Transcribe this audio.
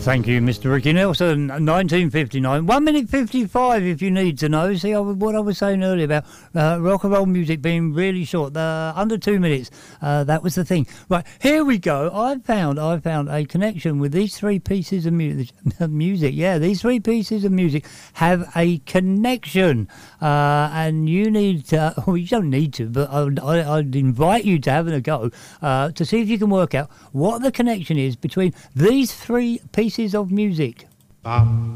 Thank you, Mr. Ricky Nelson, 1959. 1 minute 55 if you need to know. See what I was saying earlier about rock and roll music being really short, under 2 minutes. That was the thing. Right, here we go. I found a connection with these three pieces of music. Yeah, these three pieces of music have a connection. And you need to, well, you don't need to, but I'd invite you to have a go to see if you can work out what the connection is between these three pieces of music.